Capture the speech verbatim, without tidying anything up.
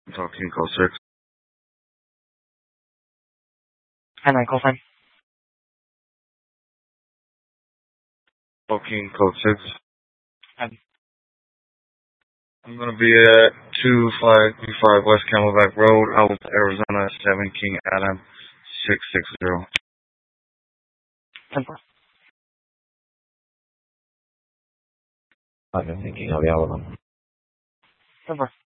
Talking code six. Hi, nine, call sign. Talking code six. Hi. I'm gonna be at two five five West Camelback Road, Albert, Arizona, seven King Adam, six six zero. ten four. I've been thinking of the album. ten four.